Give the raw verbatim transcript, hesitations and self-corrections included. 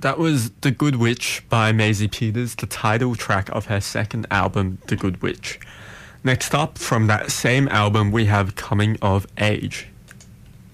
That was The Good Witch by Maisie Peters, the title track of her second album, The Good Witch. Next up, from that same album, we have Coming of Age.